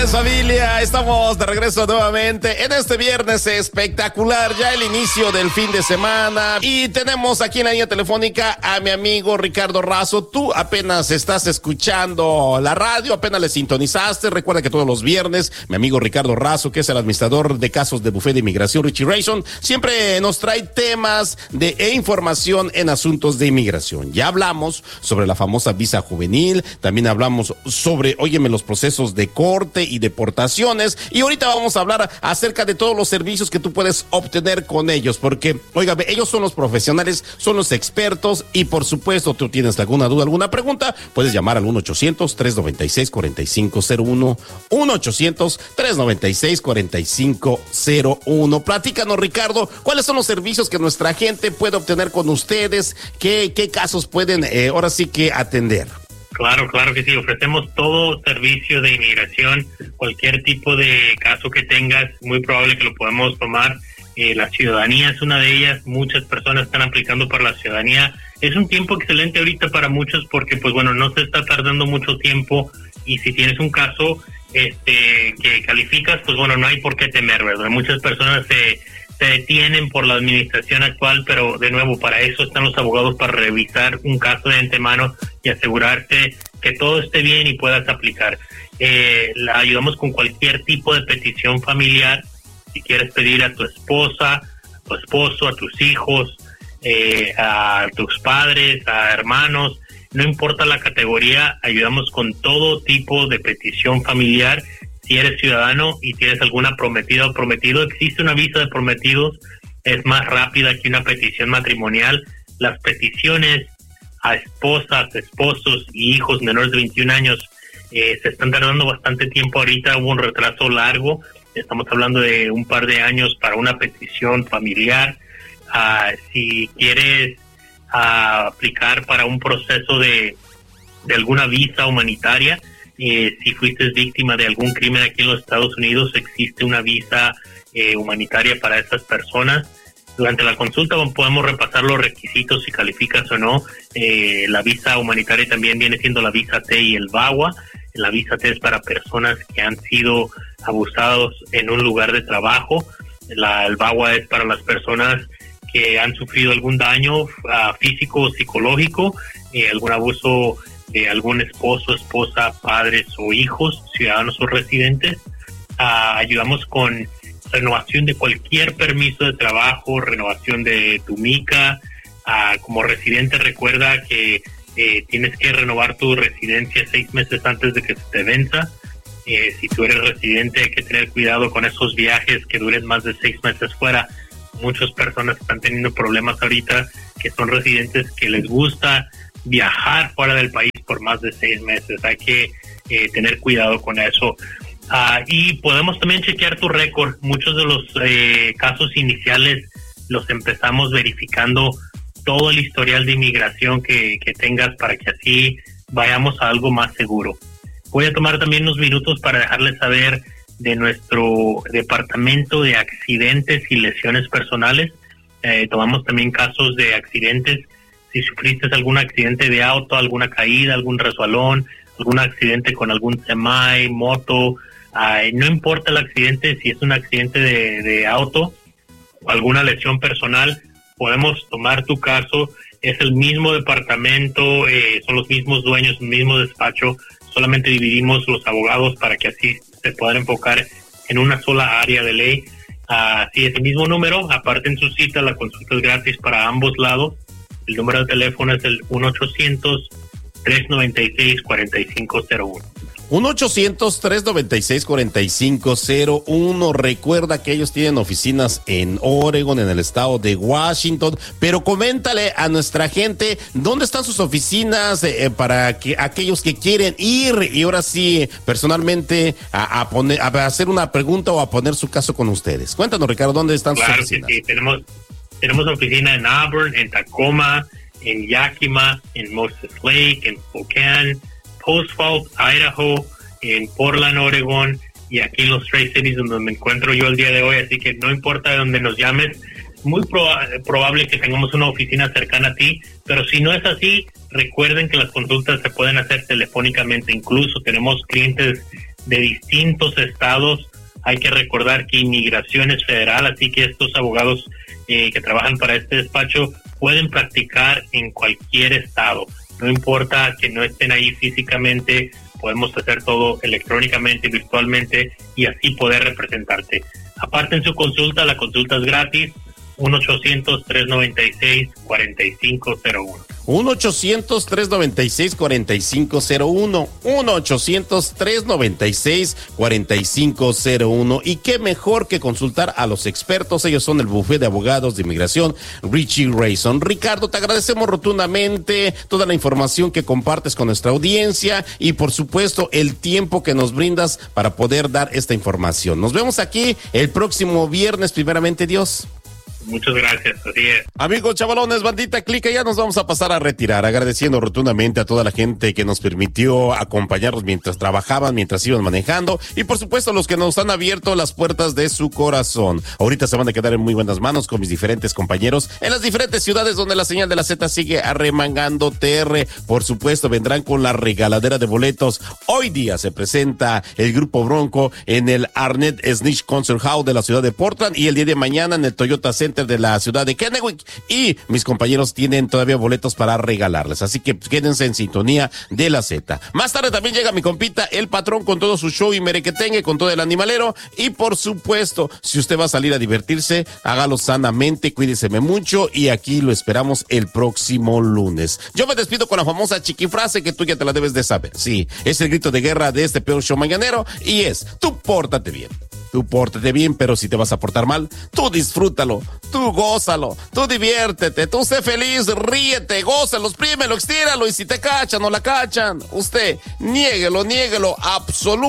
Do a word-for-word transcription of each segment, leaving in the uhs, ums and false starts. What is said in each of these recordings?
tardes, familia. Estamos de regreso nuevamente en este viernes espectacular, ya el inicio del fin de semana. Y tenemos aquí en la línea telefónica a mi amigo Ricardo Razo. Tú apenas estás escuchando la radio, apenas le sintonizaste. Recuerda que todos los viernes mi amigo Ricardo Razo, que es el administrador de casos de Bufete de Inmigración, Richie Rayson, siempre nos trae temas de e información en asuntos de inmigración. Ya hablamos sobre la famosa visa juvenil, también hablamos sobre, óyeme, los procesos de corte y deportaciones, y ahorita vamos a hablar acerca de todos los servicios que tú puedes obtener con ellos, porque, óigame, ellos son los profesionales, son los expertos, y por supuesto, tú tienes alguna duda, alguna pregunta, puedes llamar al uno ochocientos, tres noventa y seis, cuarenta y cinco cero uno, uno ochocientos, tres noventa y seis, cuarenta y cinco cero uno. Platícanos, Ricardo, ¿cuáles son los servicios que nuestra gente puede obtener con ustedes? ¿Qué, qué casos pueden eh, ahora sí que atender? Claro, claro que sí. Ofrecemos todo servicio de inmigración, cualquier tipo de caso que tengas, muy probable que lo podamos tomar. Eh, la ciudadanía es una de ellas. Muchas personas están aplicando para la ciudadanía. Es un tiempo excelente ahorita para muchos porque, pues bueno, no se está tardando mucho tiempo, y si tienes un caso este que calificas, pues bueno, no hay por qué temer, ¿verdad? Muchas personas se, se detienen por la administración actual, pero de nuevo, para eso están los abogados, para revisar un caso de antemano y asegurarte que todo esté bien y puedas aplicar. Eh, la ayudamos con cualquier tipo de petición familiar. Si quieres pedir a tu esposa, a tu esposo, a tus hijos, eh, a tus padres, a hermanos, no importa la categoría, ayudamos con todo tipo de petición familiar. Si eres ciudadano y tienes alguna prometida o prometido, existe una visa de prometidos, es más rápida que una petición matrimonial. Las peticiones a esposas, esposos y hijos menores de veintiún años eh, se están tardando bastante tiempo ahorita. Hubo un retraso largo, estamos hablando de un par de años para una petición familiar. Uh, si quieres uh, aplicar para un proceso de, de alguna visa humanitaria, eh, si fuiste víctima de algún crimen aquí en los Estados Unidos, existe una visa eh, humanitaria para estas personas. Durante la consulta podemos repasar los requisitos, si calificas o no. Eh, la visa humanitaria también viene siendo la visa T y el V A W A. La visa T es para personas que han sido abusados en un lugar de trabajo. La, el V A W A es para las personas que han sufrido algún daño uh, físico o psicológico, eh, algún abuso de algún esposo, esposa, padres o hijos, ciudadanos o residentes. Uh, ayudamos con renovación de cualquier permiso de trabajo, renovación de tu mica. Uh, como residente, recuerda que eh, tienes que renovar tu residencia seis meses antes de que se te venza. Eh, si tú eres residente, hay que tener cuidado con esos viajes que duren más de seis meses fuera. Muchas personas están teniendo problemas ahorita que son residentes que les gusta viajar fuera del país por más de seis meses. Hay que eh, tener cuidado con eso. Uh, y podemos también chequear tu récord. Muchos de los eh, casos iniciales los empezamos verificando todo el historial de inmigración que, que tengas, para que así vayamos a algo más seguro. Voy a tomar también unos minutos para dejarles saber de nuestro departamento de accidentes y lesiones personales. Eh, tomamos también casos de accidentes. Si sufriste algún accidente de auto, alguna caída, algún resbalón, algún accidente con algún semi, moto, eh, no importa el accidente, si es un accidente de, de auto o alguna lesión personal, podemos tomar tu caso. Es el mismo departamento, eh, son los mismos dueños, el mismo despacho, solamente dividimos los abogados para que así se puedan enfocar en una sola área de ley. Así uh, es el mismo número, aparten su cita, la consulta es gratis para ambos lados. El número de teléfono es el uno ochocientos, tres noventa y seis, cuarenta y cinco cero uno. uno ochocientos, tres noventa y seis, cuarenta y cinco cero uno. Recuerda que ellos tienen oficinas en Oregon, en el estado de Washington, pero coméntale a nuestra gente dónde están sus oficinas eh, para que aquellos que quieren ir y ahora sí personalmente a, a poner a hacer una pregunta o a poner su caso con ustedes. Cuéntanos, Ricardo, ¿dónde están claro sus oficinas? Que sí, tenemos tenemos oficina en Auburn, en Tacoma, en Yakima, en Moses Lake, en Spokane, Post Falls, Idaho, en Portland, Oregon, y aquí en los Tri-Cities, donde me encuentro yo el día de hoy. Así que no importa de dónde nos llames, muy proba- probable que tengamos una oficina cercana a ti, pero si no es así, recuerden que las consultas se pueden hacer telefónicamente. Incluso tenemos clientes de distintos estados. Hay que recordar que inmigración es federal, así que estos abogados eh, que trabajan para este despacho pueden practicar en cualquier estado. No importa que no estén ahí físicamente, podemos hacer todo electrónicamente, virtualmente, y así poder representarte. Aparten su consulta, la consulta es gratis, uno ochocientos, tres noventa y seis, cuarenta y cinco cero uno. uno ochocientos, tres noventa y seis, cuarenta y cinco cero uno. uno ochocientos, tres noventa y seis, cuarenta y cinco cero uno. Y qué mejor que consultar a los expertos. Ellos son el bufete de abogados de inmigración Richie Rayson. Ricardo, te agradecemos rotundamente toda la información que compartes con nuestra audiencia y por supuesto el tiempo que nos brindas para poder dar esta información. Nos vemos aquí el próximo viernes, primeramente Dios. Muchas gracias, así es. Amigos chavalones, bandita clica, ya nos vamos a pasar a retirar, agradeciendo rotundamente a toda la gente que nos permitió acompañarnos mientras trabajaban, mientras iban manejando, y por supuesto los que nos han abierto las puertas de su corazón. Ahorita se van a quedar en muy buenas manos con mis diferentes compañeros en las diferentes ciudades donde la señal de la Z sigue arremangando T R. Por supuesto vendrán con la regaladera de boletos. Hoy día se presenta el Grupo Bronco en el Arnett Snitch Concert Hall de la ciudad de Portland, y el día de mañana en el Toyota Center de la ciudad de Kennewick, y mis compañeros tienen todavía boletos para regalarles, así que quédense en sintonía de la Z. Más tarde también llega mi compita El Patrón con todo su show y merequetengue, con todo el animalero, y por supuesto, si usted va a salir a divertirse, hágalo sanamente, cuídeseme mucho, y aquí lo esperamos el próximo lunes. Yo me despido con la famosa chiquifrase que tú ya te la debes de saber. Sí, es el grito de guerra de este peor show mañanero, y es: tú pórtate bien. Tú pórtate bien, pero si te vas a portar mal, tú disfrútalo, tú gózalo, tú diviértete, tú sé feliz, ríete, gózalo, exprímelo, estíralo, y si te cachan o la cachan, usted niéguelo, niéguelo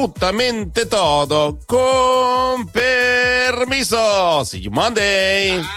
absolutamente todo. Con permiso. See you Monday.